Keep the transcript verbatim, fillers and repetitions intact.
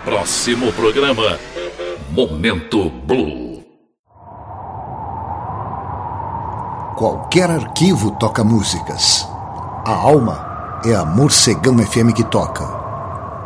Próximo programa, Momento Blue. Qualquer arquivo toca músicas. A alma é a Morcegão F M que toca.